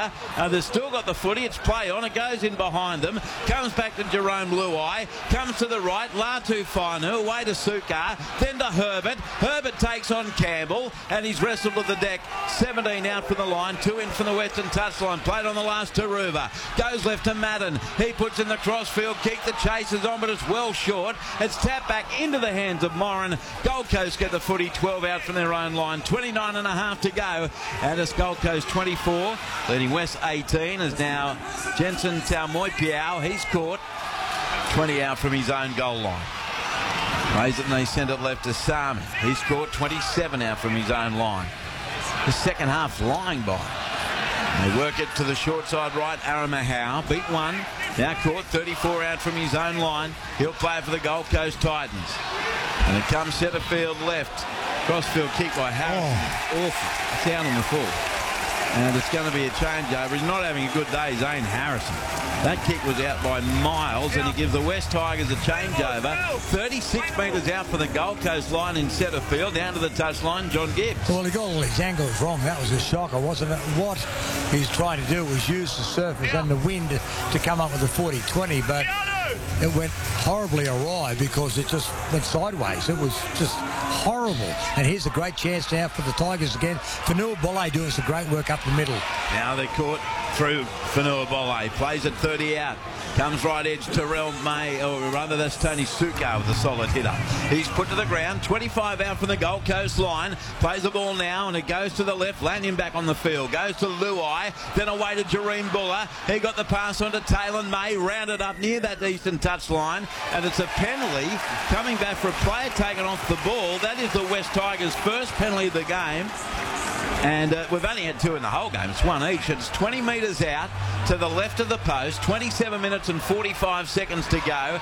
Suka. They've still got the footy. It's play on. It goes in behind them. Comes back to Jerome Luai. Comes to the right. Latu Fainu. Away to Suka. Then to Herbert. Herbert takes on Campbell. And he's wrestled to the deck. 17 out from the line. 2 in from the western touchline. Played on the last to Ruva. Goes left to Madden. He puts in the crossfield kick. The chase is on, but it's well short. It's tapped back into the hands of Moran. Gold Coast get the footy. 12 out from their own line. 29 and a half to go. And it's Gold Coast 24. Leading West 18 is now Jensen Taumoipiao. He's caught 20 out from his own goal line. Plays it and they send it left to Sami. He's caught 27 out from his own line. The second half flying by. They work it to the short side right. Aramahau beat one. Now caught 34 out from his own line. He'll play for the Gold Coast Titans. And it comes centre field left. Crossfield kick by Harrison. Awful. It's down on the full. And it's going to be a changeover. He's not having a good day, Zane Harrison. That kick was out by miles, and he gives the West Tigers a changeover. 36 metres out for the Gold Coast line in centre field. Down to the touchline, John Gibbs. Well, he got all his angles wrong. That was a shocker, wasn't it? What he's trying to do was use the surface and the wind to come up with a 40-20, but it went horribly awry because it just went sideways. It was just horrible. And here's a great chance now for the Tigers again. Fanua Bolle doing some great work up the middle. Now they're caught through Fanua Bolle. Plays at 30 out. Comes right edge, Terrell May, or rather that's Tony Suka with a solid hitter. He's put to the ground, 25 out from the Gold Coast line. Plays the ball now and it goes to the left. Lanyon back on the field. Goes to Luai, then away to Jareem Buller. He got the pass on to Taylor May, rounded up near that eastern touch line. And it's a penalty coming back for a player taken off the ball. That is the West Tigers' first penalty of the game. And we've only had 2 in the whole game. It's 1 each. It's 20 metres out to the left of the post. 27 minutes and 45 seconds to go.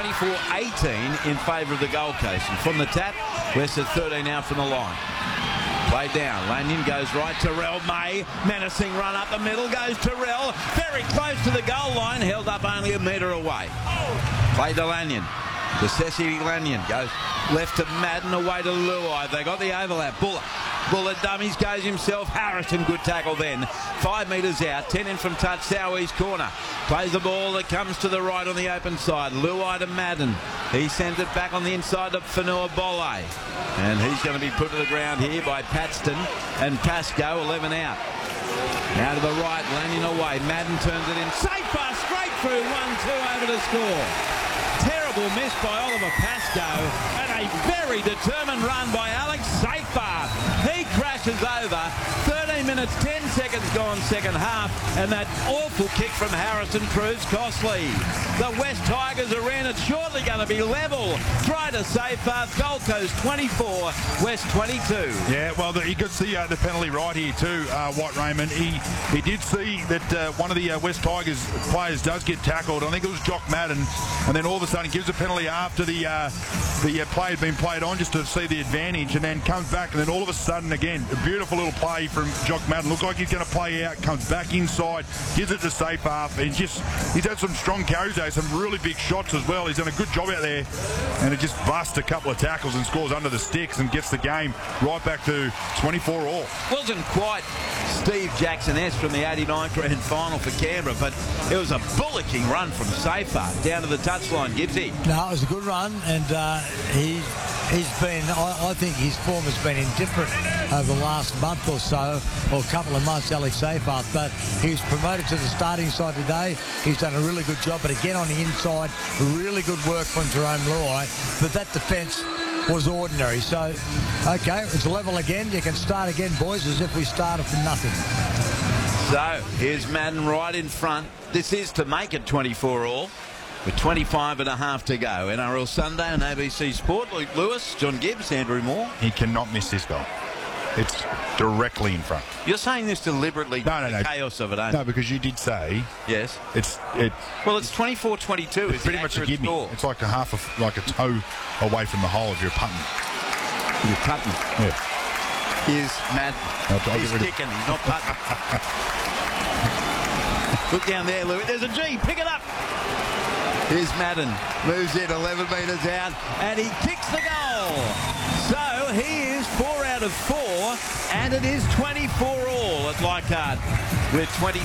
24-18 in favour of the Gold Coast. And from the tap, West at 13 out from the line. Play down. Lanyon goes right. Terrell May. Menacing run up the middle. Goes Terrell. Very close to the goal line. Held up only a metre away. Play to Lanyon. The Sessi Lanyon goes left to Madden, away to Luai. They got the overlap. Buller dummies, goes himself. Harrison, good tackle then. 5 metres out, 10 in from touch, Southeast corner. Plays the ball that comes to the right on the open side. Luai to Madden. He sends it back on the inside to Fanua Bolle. And he's going to be put to the ground here by Paxton and Pascoe, 11 out. Now to the right, Lanyon away. Madden turns it in. Safe pass, straight through, 1-2 over to score. Terrible miss by Oliver Pascoe and a very determined run by Alex Seyfarth. He crashes over. 13 minutes, 10 seconds gone second half, and that awful kick from Harrison proves costly. The West Tigers are in. It's shortly going to be level. Try to Seyfarth. Gold Coast 24, West 22. Yeah, well, he gets the penalty right here too, White Raymond. He did see that one of the West Tigers players does get tackled. I think it was Jock Madden, and then all of a sudden he gives a penalty after the play had been played on just to see the advantage, and then comes back, and then all of a sudden again a beautiful little play from Jock Madden. Looks like he's going to play out, comes back inside, gives it to Seyfarth, and he's had some strong carries there, some really big shots as well. He's done a good job out there, and it just busts a couple of tackles and scores under the sticks and gets the game right back to 24 all. Wasn't quite Steve Jackson-esque from the 89 grand final for Canberra, but it was a bullocking run from Seyfarth down to the touchline. Gibbsy. No, it was a good run, and he's been, I think his form has been indifferent over the last month or so, or a couple of months, Alex Seyfarth, but he's promoted to the starting side today. He's done a really good job, but again on the inside, really good work from Jerome Luai, but that defence was ordinary. So, okay, it's level again. You can start again, boys, as if we started from nothing. So, here's Madden right in front. This is to make it 24 all. With 25 and a half to go. NRL Sunday on ABC Sport. Luke Lewis, John Gibbs, Andrew Moore. He cannot miss this goal. It's directly in front. You're saying this deliberately? No. The chaos of it, ain't No, because you did say. Yes. Well, it's 24-22. It's pretty much a gimme. Score. It's like a toe away from the hole if you're punting. You're punting. Yeah. Here's Matt. He's kicking. He's not punting. Look down there, Lewis. There's a G. Pick it up. Here's Madden, moves in 11 metres out, and he kicks the goal. So he is 4 out of 4, and it is 24 all at Leichhardt with 20